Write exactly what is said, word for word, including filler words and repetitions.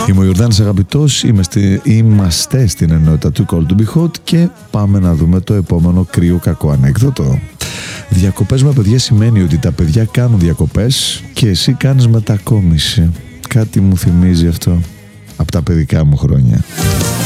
Είμαι ο Ιορδάνης Αγαπητός, είμαστε, είμαστε στην ενότητα του Call to Be Hot και πάμε να δούμε το επόμενο κρύο κακό ανέκδοτο. Διακοπές με παιδιά σημαίνει ότι τα παιδιά κάνουν διακοπές και εσύ κάνεις μετακόμιση. Κάτι μου θυμίζει αυτό από τα παιδικά μου χρόνια.